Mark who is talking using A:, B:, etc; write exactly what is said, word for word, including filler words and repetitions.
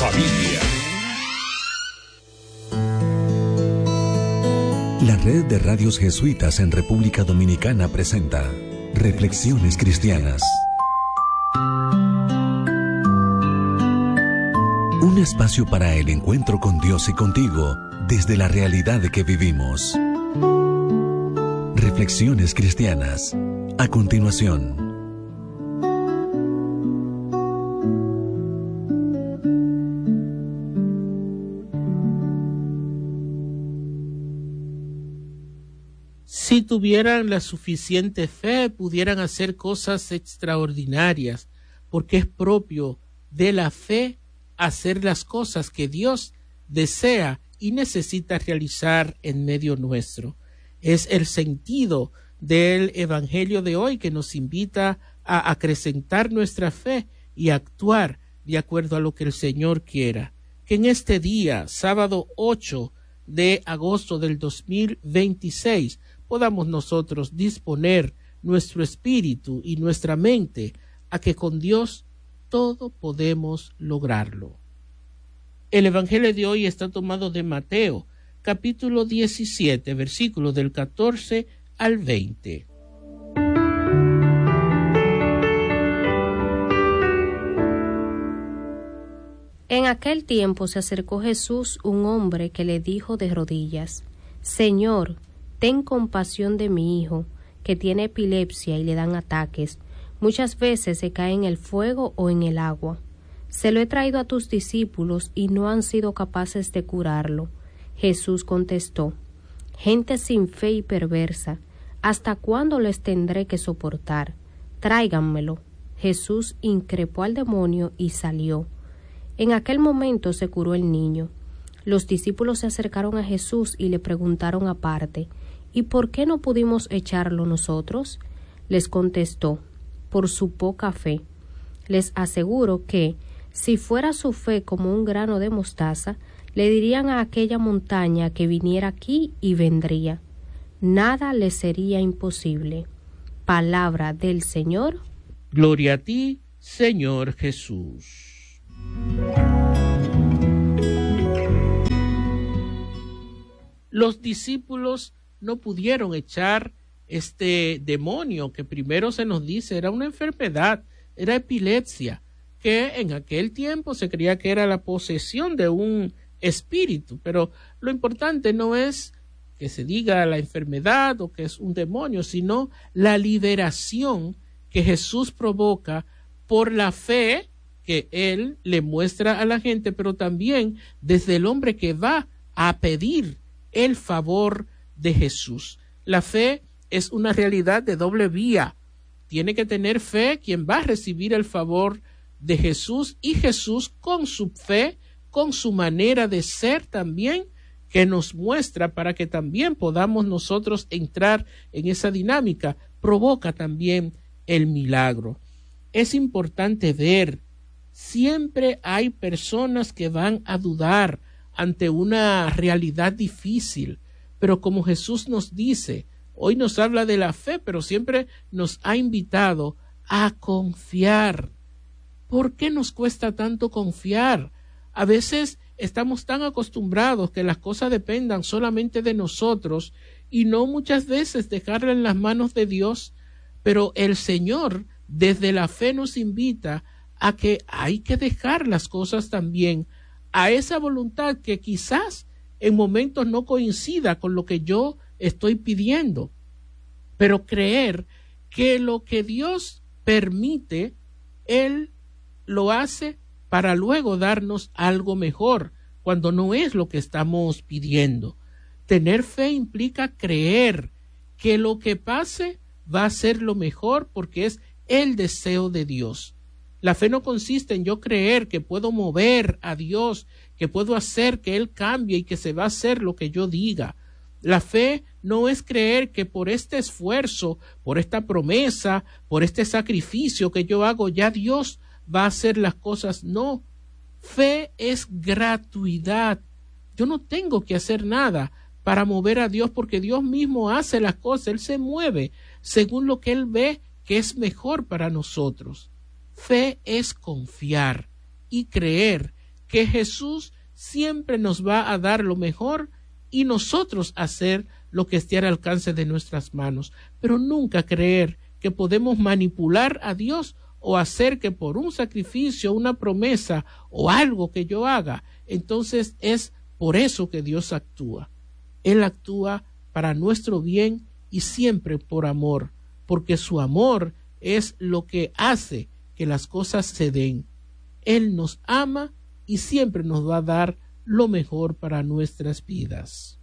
A: familia.
B: La red de radios jesuitas en República Dominicana presenta Reflexiones Cristianas. Un espacio para el encuentro con Dios y contigo desde la realidad que vivimos. Reflexiones Cristianas. A continuación.
C: Si tuvieran la suficiente fe, pudieran hacer cosas extraordinarias, porque es propio de la fe hacer las cosas que Dios desea y necesita realizar en medio nuestro. Es el sentido del Evangelio de hoy que nos invita a acrecentar nuestra fe y actuar de acuerdo a lo que el Señor quiera. Que en este día, sábado ocho de agosto del dos mil veintiséis, podamos nosotros disponer nuestro espíritu y nuestra mente a que con Dios todo podemos lograrlo. El Evangelio de hoy está tomado de Mateo, capítulo diecisiete, versículos del catorce al veinte.
D: En aquel tiempo se acercó Jesús un hombre que le dijo de rodillas: Señor, ten compasión de mi hijo, que tiene epilepsia y le dan ataques. Muchas veces se cae en el fuego o en el agua. Se lo he traído a tus discípulos y no han sido capaces de curarlo. Jesús contestó: Gente sin fe y perversa, ¿hasta cuándo les tendré que soportar? Tráiganmelo. Jesús increpó al demonio y salió. En aquel momento se curó el niño. Los discípulos se acercaron a Jesús y le preguntaron aparte: ¿Y por qué no pudimos echarlo nosotros? Les contestó: por su poca fe. Les aseguro que, si fuera su fe como un grano de mostaza, le dirían a aquella montaña que viniera aquí y vendría. Nada le sería imposible. Palabra del Señor.
C: Gloria a ti, Señor Jesús. Los discípulos no pudieron echar este demonio que primero se nos dice era una enfermedad, era epilepsia, que en aquel tiempo se creía que era la posesión de un espíritu, pero lo importante no es que se diga la enfermedad o que es un demonio, sino la liberación que Jesús provoca por la fe que Él le muestra a la gente, pero también desde el hombre que va a pedir el favor de Jesús. La fe es una realidad de doble vía. Tiene que tener fe quien va a recibir el favor de Jesús, y Jesús con su fe, con su manera de ser también, que nos muestra para que también podamos nosotros entrar en esa dinámica, provoca también el milagro. Es importante ver, siempre hay personas que van a dudar ante una realidad difícil, pero como Jesús nos dice, hoy nos habla de la fe, pero siempre nos ha invitado a confiar. ¿Por qué nos cuesta tanto confiar? A veces estamos tan acostumbrados que las cosas dependan solamente de nosotros y no muchas veces dejarla en las manos de Dios, pero el Señor desde la fe nos invita a que hay que dejar las cosas también a esa voluntad que quizás en momentos no coincida con lo que yo estoy pidiendo, pero creer que lo que Dios permite, Él lo hace para luego darnos algo mejor, cuando no es lo que estamos pidiendo. Tener fe implica creer que lo que pase va a ser lo mejor porque es el deseo de Dios. La fe no consiste en yo creer que puedo mover a Dios, que puedo hacer que Él cambie y que se va a hacer lo que yo diga. La fe no es creer que por este esfuerzo, por esta promesa, por este sacrificio que yo hago, ya Dios va a hacer las cosas. No, fe es gratuidad. Yo no tengo que hacer nada para mover a Dios porque Dios mismo hace las cosas. Él se mueve según lo que Él ve que es mejor para nosotros. Fe es confiar y creer que Jesús siempre nos va a dar lo mejor y nosotros hacer lo que esté al alcance de nuestras manos, pero nunca creer que podemos manipular a Dios o hacer que por un sacrificio, una promesa o algo que yo haga, entonces es por eso que Dios actúa. Él actúa para nuestro bien y siempre por amor, porque su amor es lo que hace que las cosas se den. Él nos ama y siempre nos va a dar lo mejor para nuestras vidas.